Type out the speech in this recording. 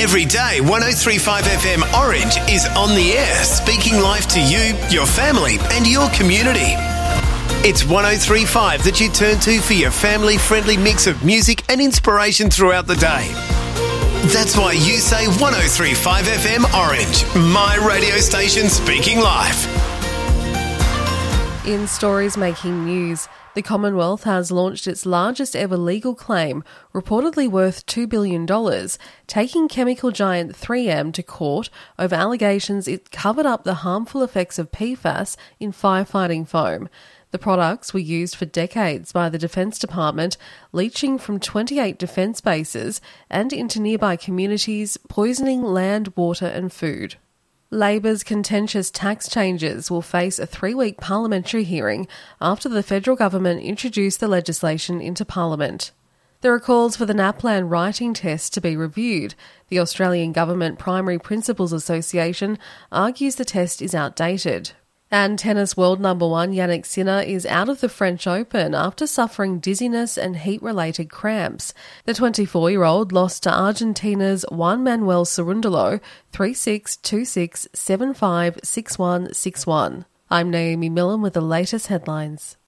Every day, 103.5 FM Orange is on the air, speaking life to you, your family and your community. It's 103.5 that you turn to for your family-friendly mix of music and inspiration throughout the day. That's why you say 103.5 FM Orange, my radio station speaking life. In stories making news, the Commonwealth has launched its largest ever legal claim, reportedly worth $2 billion, taking chemical giant 3M to court over allegations it covered up the harmful effects of PFAS in firefighting foam. The products were used for decades by the Defence Department, leaching from 28 defence bases and into nearby communities, poisoning land, water and food. Labor's contentious tax changes will face a 3-week parliamentary hearing after the federal government introduced the legislation into Parliament. There are calls for the NAPLAN writing test to be reviewed. The Australian Government Primary Principals Association argues the test is outdated. And tennis world number 1 Jannik Sinner is out of the French Open after suffering dizziness and heat-related cramps. The 24-year-old lost to Argentina's Juan Manuel Cerundolo 3-6, 2-6, 7-5, 6-1, 6-1. I'm Naomi Millen with the latest headlines.